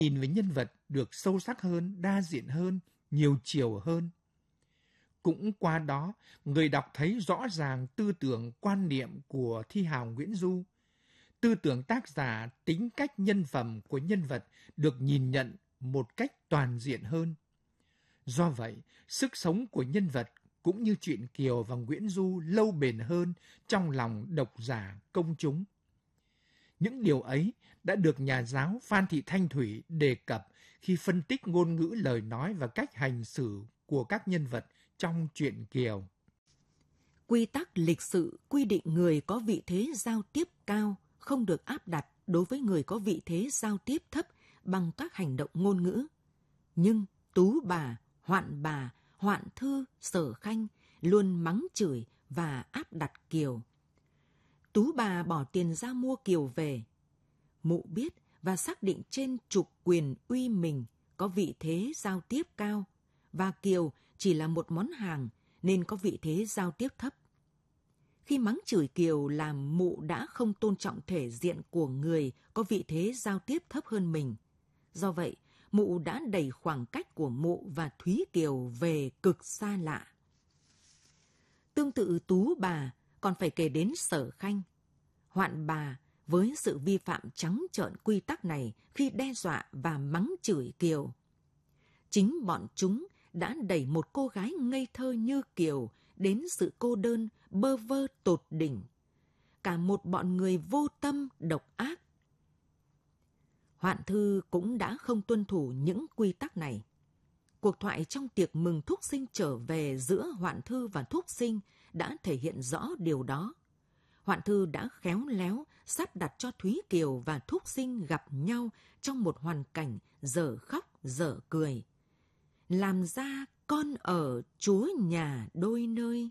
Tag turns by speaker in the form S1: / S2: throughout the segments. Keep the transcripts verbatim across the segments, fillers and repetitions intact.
S1: nhìn về nhân vật được sâu sắc hơn, đa diện hơn, nhiều chiều hơn. Cũng qua đó, người đọc thấy rõ ràng tư tưởng quan niệm của thi hào Nguyễn Du. Tư tưởng tác giả, tính cách nhân phẩm của nhân vật được nhìn nhận một cách toàn diện hơn. Do vậy, sức sống của nhân vật cũng như truyện Kiều và Nguyễn Du lâu bền hơn trong lòng độc giả, công chúng. Những điều ấy đã được nhà giáo Phan Thị Thanh Thủy đề cập khi phân tích ngôn ngữ lời nói và cách hành xử của các nhân vật trong truyện Kiều.
S2: Quy tắc lịch sự quy định người có vị thế giao tiếp cao không được áp đặt đối với người có vị thế giao tiếp thấp bằng các hành động ngôn ngữ. Nhưng Tú Bà, Hoạn Bà, Hoạn Thư, Sở Khanh luôn mắng chửi và áp đặt Kiều. Tú Bà bỏ tiền ra mua Kiều về. Mụ biết và xác định trên trục quyền uy mình có vị thế giao tiếp cao, và Kiều chỉ là một món hàng nên có vị thế giao tiếp thấp. Khi mắng chửi Kiều là mụ đã không tôn trọng thể diện của người có vị thế giao tiếp thấp hơn mình. Do vậy, mụ đã đẩy khoảng cách của mụ và Thúy Kiều về cực xa lạ. Tương tự Tú Bà còn phải kể đến Sở Khanh. Hoạn Bà với sự vi phạm trắng trợn quy tắc này khi đe dọa và mắng chửi Kiều. Chính bọn chúng đã đẩy một cô gái ngây thơ như Kiều đến sự cô đơn, bơ vơ tột đỉnh. Cả một bọn người vô tâm, độc ác. Hoạn Thư cũng đã không tuân thủ những quy tắc này. Cuộc thoại trong tiệc mừng Thúc Sinh trở về giữa Hoạn Thư và Thúc Sinh đã thể hiện rõ điều đó. Hoạn Thư đã khéo léo sắp đặt cho Thúy Kiều và Thúc Sinh gặp nhau trong một hoàn cảnh dở khóc dở cười. Làm ra con ở chúa nhà đôi nơi.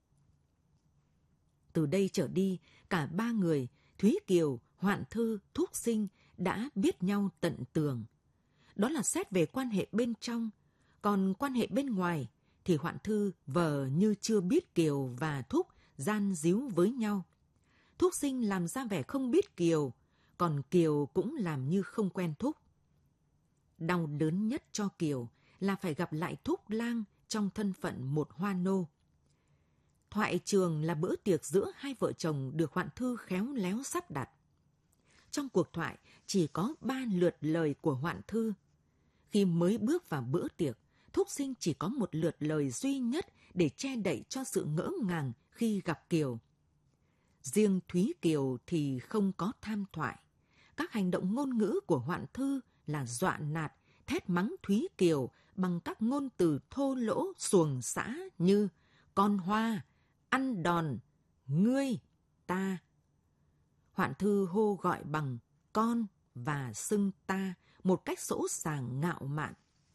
S2: Từ đây trở đi, cả ba người, Thúy Kiều, Hoạn Thư, Thúc Sinh đã biết nhau tận tường. Đó là xét về quan hệ bên trong, còn quan hệ bên ngoài thì Hoạn Thư vờ như chưa biết Kiều và Thúc gian díu với nhau. Thúc Sinh làm ra vẻ không biết Kiều, còn Kiều cũng làm như không quen Thúc. Đau đớn nhất cho Kiều là phải gặp lại Thúc Lang trong thân phận một hoa nô. Thoại trường là bữa tiệc giữa hai vợ chồng được Hoạn Thư khéo léo sắp đặt. Trong cuộc thoại chỉ có ba lượt lời của Hoạn Thư. Khi mới bước vào bữa tiệc, Thúc Sinh chỉ có một lượt lời duy nhất để che đậy cho sự ngỡ ngàng khi gặp Kiều. Riêng Thúy Kiều thì không có tham thoại. Các hành động ngôn ngữ của Hoạn Thư là dọa nạt, thét mắng Thúy Kiều bằng các ngôn từ thô lỗ xuồng xã như con hoa, ăn đòn, ngươi, ta. Hoạn Thư hô gọi bằng con và xưng ta một cách sỗ sàng ngạo mạn.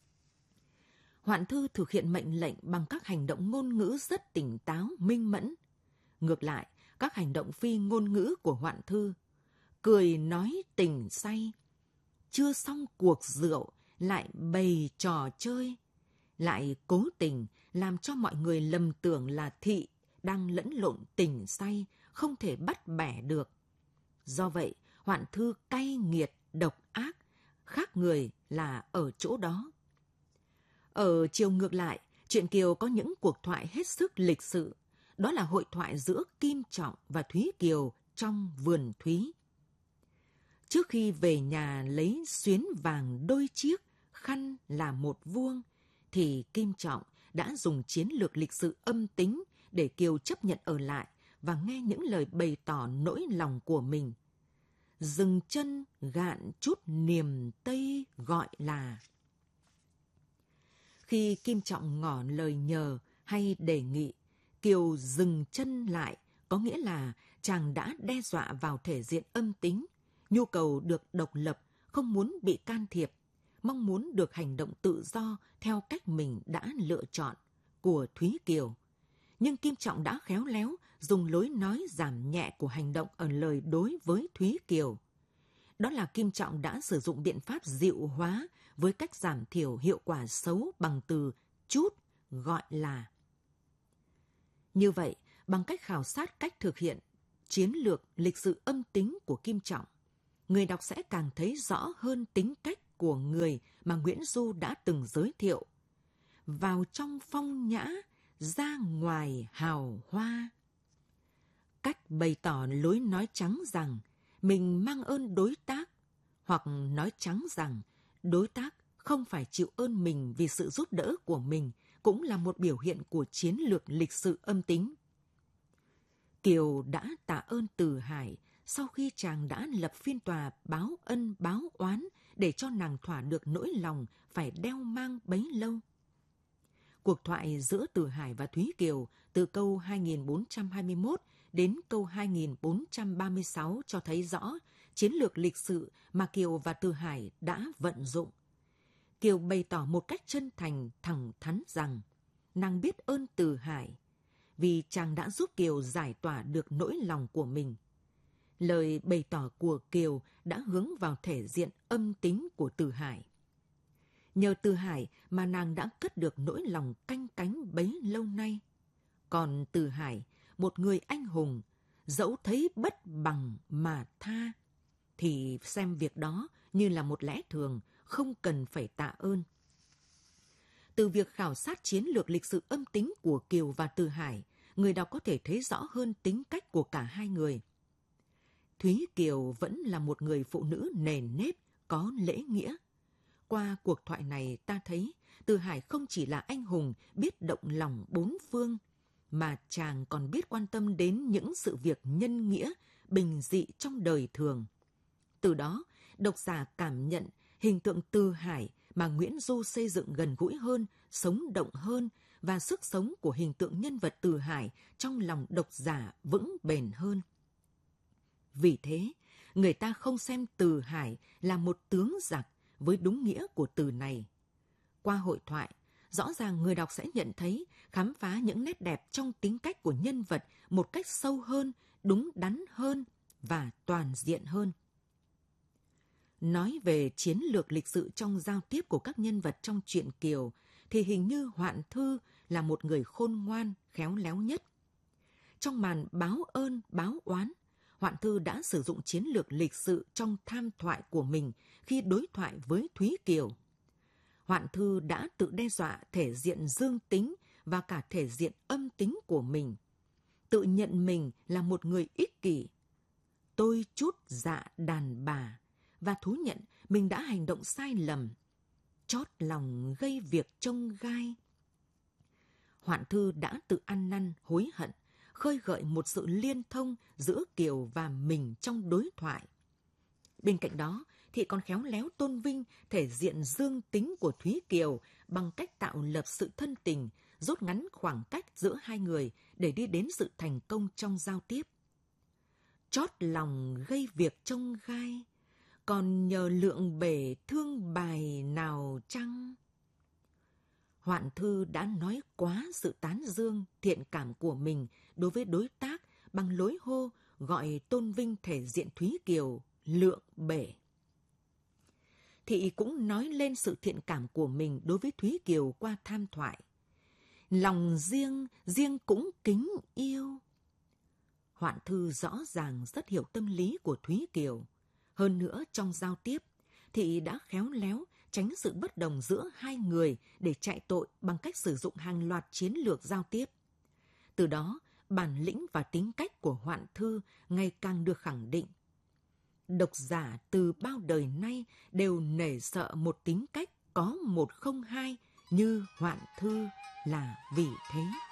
S2: Hoạn Thư thực hiện mệnh lệnh bằng các hành động ngôn ngữ rất tỉnh táo, minh mẫn. Ngược lại, các hành động phi ngôn ngữ của Hoạn Thư, cười nói tình say, chưa xong cuộc rượu lại bày trò chơi, lại cố tình làm cho mọi người lầm tưởng là thị đang lẫn lộn tình say, không thể bắt bẻ được. Do vậy, Hoạn Thư cay nghiệt, độc ác, khác người là ở chỗ đó. Ở chiều ngược lại, truyện Kiều có những cuộc thoại hết sức lịch sự. Đó là hội thoại giữa Kim Trọng và Thúy Kiều trong vườn Thúy. Trước khi về nhà lấy xuyến vàng đôi chiếc, khăn là một vuông, thì Kim Trọng đã dùng chiến lược lịch sự âm tính để Kiều chấp nhận ở lại và nghe những lời bày tỏ nỗi lòng của mình. Dừng chân gạn chút niềm tây gọi là. Khi Kim Trọng ngỏ lời nhờ hay đề nghị, Kiều dừng chân lại, có nghĩa là chàng đã đe dọa vào thể diện âm tính, nhu cầu được độc lập, không muốn bị can thiệp, mong muốn được hành động tự do theo cách mình đã lựa chọn của Thúy Kiều. Nhưng Kim Trọng đã khéo léo dùng lối nói giảm nhẹ của hành động ở lời đối với Thúy Kiều. Đó là Kim Trọng đã sử dụng biện pháp dịu hóa với cách giảm thiểu hiệu quả xấu bằng từ chút gọi là. Như vậy, bằng cách khảo sát cách thực hiện chiến lược lịch sự âm tính của Kim Trọng, người đọc sẽ càng thấy rõ hơn tính cách của người mà Nguyễn Du đã từng giới thiệu. Vào trong phong nhã, ra ngoài hào hoa. Cách bày tỏ lối nói trắng rằng mình mang ơn đối tác, hoặc nói trắng rằng đối tác không phải chịu ơn mình vì sự giúp đỡ của mình, cũng là một biểu hiện của chiến lược lịch sự âm tính. Kiều đã tạ ơn Từ Hải sau khi chàng đã lập phiên tòa báo ân báo oán để cho nàng thỏa được nỗi lòng phải đeo mang bấy lâu. Cuộc thoại giữa Từ Hải và Thúy Kiều từ câu hai nghìn bốn trăm hai mươi mốt đến câu hai nghìn bốn trăm ba mươi sáu cho thấy rõ chiến lược lịch sự mà Kiều và Từ Hải đã vận dụng. Kiều bày tỏ một cách chân thành, thẳng thắn rằng nàng biết ơn Từ Hải vì chàng đã giúp Kiều giải tỏa được nỗi lòng của mình. Lời bày tỏ của Kiều đã hướng vào thể diện âm tính của Từ Hải. Nhờ Từ Hải mà nàng đã cất được nỗi lòng canh cánh bấy lâu nay. Còn Từ Hải, một người anh hùng, dẫu thấy bất bằng mà tha, thì xem việc đó như là một lẽ thường, không cần phải tạ ơn. Từ việc khảo sát chiến lược lịch sự âm tính của Kiều và Từ Hải, người đọc có thể thấy rõ hơn tính cách của cả hai người. Thúy Kiều vẫn là một người phụ nữ nền nếp, có lễ nghĩa. Qua cuộc thoại này ta thấy Từ Hải không chỉ là anh hùng biết động lòng bốn phương, mà chàng còn biết quan tâm đến những sự việc nhân nghĩa, bình dị trong đời thường. Từ đó, độc giả cảm nhận hình tượng Từ Hải mà Nguyễn Du xây dựng gần gũi hơn, sống động hơn, và sức sống của hình tượng nhân vật Từ Hải trong lòng độc giả vững bền hơn. Vì thế, người ta không xem Từ Hải là một tướng giặc với đúng nghĩa của từ này. Qua hội thoại, rõ ràng người đọc sẽ nhận thấy, khám phá những nét đẹp trong tính cách của nhân vật một cách sâu hơn, đúng đắn hơn và toàn diện hơn. Nói về chiến lược lịch sự trong giao tiếp của các nhân vật trong truyện Kiều, thì hình như Hoạn Thư là một người khôn ngoan, khéo léo nhất. Trong màn báo ơn, báo oán, Hoạn Thư đã sử dụng chiến lược lịch sự trong tham thoại của mình khi đối thoại với Thúy Kiều. Hoạn Thư đã tự đe dọa thể diện dương tính và cả thể diện âm tính của mình, tự nhận mình là một người ích kỷ, tôi chút dạ đàn bà, và thú nhận mình đã hành động sai lầm, chót lòng gây việc chông gai. Hoạn Thư đã tự ăn năn hối hận, khơi gợi một sự liên thông giữa Kiều và mình trong đối thoại. Bên cạnh đó thì còn khéo léo tôn vinh thể diện dương tính của Thúy Kiều bằng cách tạo lập sự thân tình, rút ngắn khoảng cách giữa hai người để đi đến sự thành công trong giao tiếp. Chót lòng gây việc chông gai, còn nhờ lượng bể thương bài nào chăng? Hoạn Thư đã nói quá sự tán dương, thiện cảm của mình đối với đối tác bằng lối hô gọi tôn vinh thể diện Thúy Kiều lượng bể. Thị cũng nói lên sự thiện cảm của mình đối với Thúy Kiều qua tham thoại. Lòng riêng, riêng cũng kính yêu. Hoạn Thư rõ ràng rất hiểu tâm lý của Thúy Kiều. Hơn nữa trong giao tiếp, Thị đã khéo léo tránh sự bất đồng giữa hai người để chạy tội bằng cách sử dụng hàng loạt chiến lược giao tiếp. Từ đó, bản lĩnh và tính cách của Hoạn Thư ngày càng được khẳng định. Độc giả từ bao đời nay đều nể sợ một tính cách có một không hai như Hoạn Thư là vì thế.